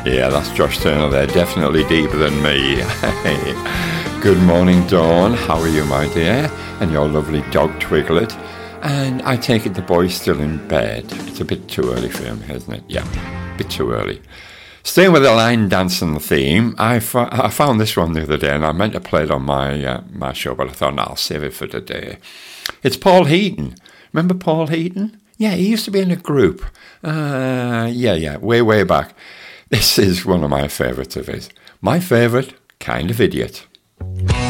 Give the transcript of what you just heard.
Yeah, that's Josh Turner there, definitely deeper than me. Good morning, Dawn. How are you, my dear? And your lovely dog, Twiglet. And I take it the boy's still in bed. It's a bit too early for him, isn't it? Yeah, a bit too early. Staying with the line dancing theme, I found this one the other day, and I meant to play it on my show, but I thought, no, I'll save it for today. It's Paul Heaton. Remember Paul Heaton? Yeah, he used to be in a group. Way back. This is one of my favourites of his. My favourite, Kind of Idiot.